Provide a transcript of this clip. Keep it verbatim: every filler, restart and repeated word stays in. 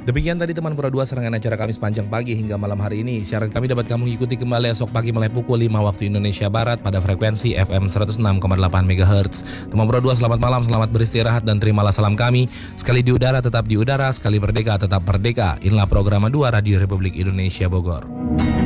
Demikian tadi teman Pura dua serangan acara kami sepanjang pagi hingga malam hari ini. Siaran kami dapat kamu ikuti kembali esok pagi mulai pukul lima waktu Indonesia Barat pada frekuensi F M seratus enam koma delapan megahertz. Teman Pura dua selamat malam, selamat beristirahat dan terimalah salam kami. Sekali di udara tetap di udara, sekali merdeka tetap merdeka. Inilah program dua Radio Republik Indonesia Bogor.